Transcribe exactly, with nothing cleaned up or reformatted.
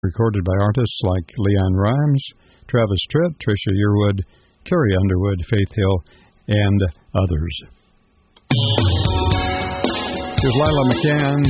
recorded by artists like Leanne Rhymes, Travis Tritt, Tricia Yearwood, Carrie Underwood, Faith Hill, and others. Here's Lila McCann